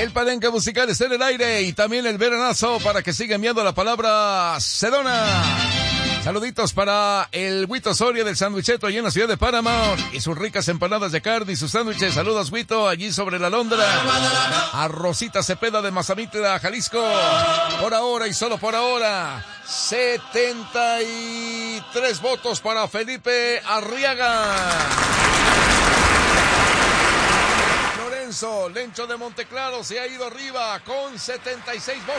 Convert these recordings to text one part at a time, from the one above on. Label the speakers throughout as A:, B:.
A: El palenque musical está en el aire y también el veranazo para que siga enviando la palabra Sedona. Saluditos para el Huito Soria del Sandwicheto allí en la ciudad de Paramount y sus ricas empanadas de carne y sus sándwiches. Saludos, Huito, allí sobre la Londra. A Rosita Cepeda de Mazamitla, Jalisco. Por ahora y solo por ahora, 73 votos para Felipe Arriaga. Lorenzo Lencho de Monteclaro se ha ido arriba con 76 votos.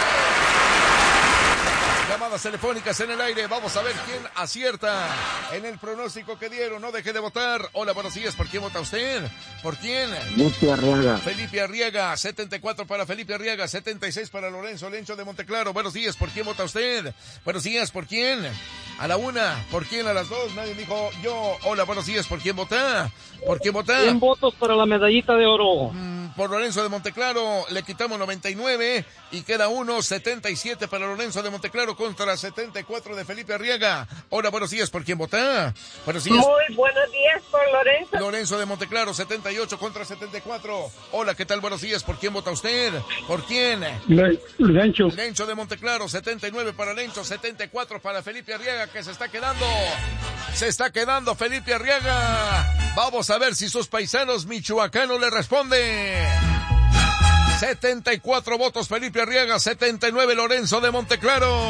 A: Llamadas telefónicas en el aire. Vamos a ver quién acierta en el pronóstico que dieron. No deje de votar. Hola, buenos días. ¿Por quién vota usted? ¿Por quién?
B: Felipe Arriaga.
A: Felipe Arriaga. 74 para Felipe Arriaga. 76 para Lorenzo Lencho de Monteclaro. Buenos días. ¿Por quién vota usted? Buenos días. ¿Por quién? A la una. ¿Por quién? A las dos. Nadie dijo yo. Hola, buenos días. ¿Por quién vota? ¿Por quién vota?
C: 100 votos para la medallita de oro.
A: Por Lorenzo de Monteclaro le quitamos 99 y queda 77 para Lorenzo de Monteclaro contra 74 de Felipe Arriaga. Hola, buenos días, ¿por quién vota? Buenos días.
D: Muy buenos días por Lorenzo.
A: Lorenzo de Monteclaro, 78 contra 74. Hola, ¿qué tal? Buenos días, ¿por quién vota usted? ¿Por quién?
C: Lencho.
A: Lencho de Monteclaro, 79 para Lencho, 74 para Felipe Arriaga, que se está quedando Felipe Arriaga. Vamos a ver si sus paisanos michoacanos le responden. 74 votos Felipe Arriaga, 79 Lorenzo de Monteclaro.